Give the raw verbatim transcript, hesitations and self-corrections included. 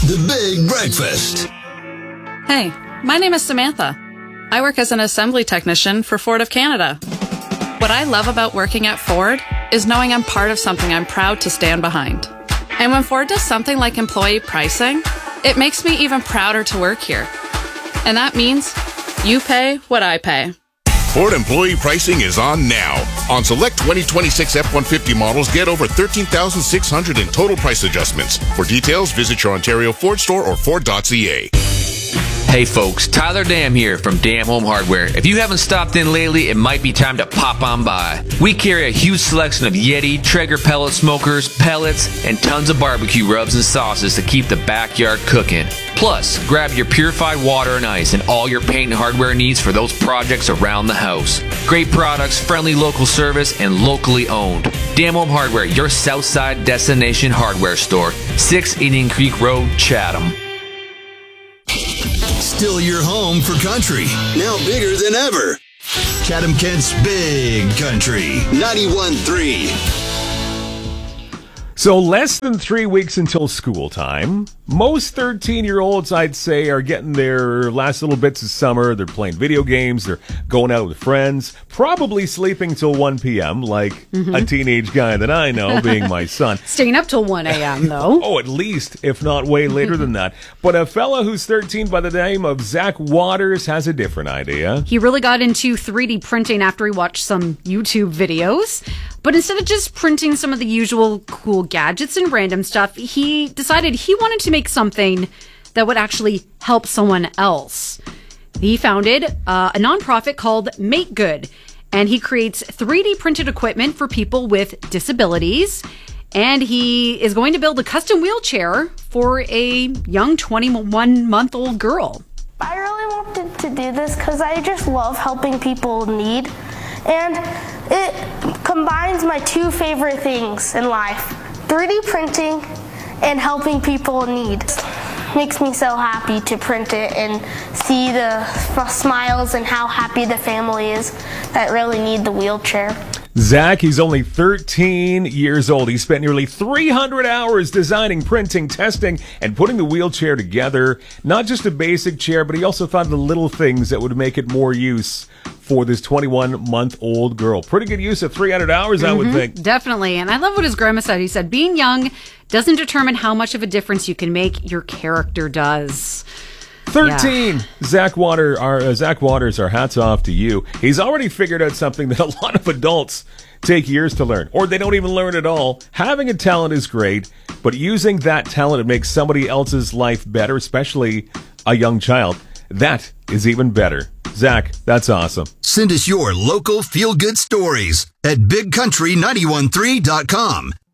The Big Breakfast. Hey, my name is Samantha. I work as an assembly technician for Ford of Canada. What I love about working at Ford is knowing I'm part of something I'm proud to stand behind. And when Ford does something like employee pricing, it makes me even prouder to work here. And that means you pay what I pay. Ford employee pricing is on now. On select twenty twenty-six F one fifty models, get over thirteen thousand six hundred dollars in total price adjustments. For details, visit your Ontario Ford store or Ford dot C A. Hey folks, Tyler Dam here from Dam Home Hardware. If you haven't stopped in lately, it might be time to pop on by. We carry a huge selection of Yeti, Traeger pellet smokers, pellets, and tons of barbecue rubs and sauces to keep the backyard cooking. Plus, grab your purified water and ice and all your paint and hardware needs for those projects around the house. Great products, friendly local service, and locally owned. Dam Home Hardware, your Southside destination hardware store, six Indian Creek Road, Chatham. Still your home for country, now bigger than ever. Chatham Kent's Big Country, ninety-one point three. So less than three weeks until school time. Most thirteen-year-olds, I'd say, are getting their last little bits of summer. They're playing video games. They're going out with friends. Probably sleeping till one p.m. like mm-hmm. a teenage guy that I know, being my son. Staying up till one a.m., though. Oh, at least, if not way later than that. But a fella who's thirteen by the name of Zach Waters has a different idea. He really got into three D printing after he watched some YouTube videos. But instead of just printing some of the usual cool gadgets and random stuff, he decided he wanted to make something that would actually help someone else. He founded uh, a nonprofit called Make Good, and he creates three D printed equipment for people with disabilities. And he is going to build a custom wheelchair for a young twenty-one-month-old girl. I really wanted to do this because I just love helping people in need. And it combines my two favorite things in life, three D printing and helping people in need. It makes me so happy to print it and see the f- smiles and how happy the family is that really need the wheelchair. Zach, he's only thirteen years old. He spent nearly three hundred hours designing, printing, testing, and putting the wheelchair together. Not just a basic chair, but he also thought of the little things that would make it more use for this twenty-one-month-old girl. Pretty good use of three hundred hours, I mm-hmm, would think. Definitely. And I love what his grandma said. He said, being young doesn't determine how much of a difference you can make. Your character does. thirteen. Yeah. Zach Water, our, uh, Zach Waters, our hats off to you. He's already figured out something that a lot of adults take years to learn, or they don't even learn at all. Having a talent is great, but using that talent to make somebody else's life better, especially a young child, that is even better. Zach, that's awesome. Send us your local feel-good stories at big country nine one three dot com.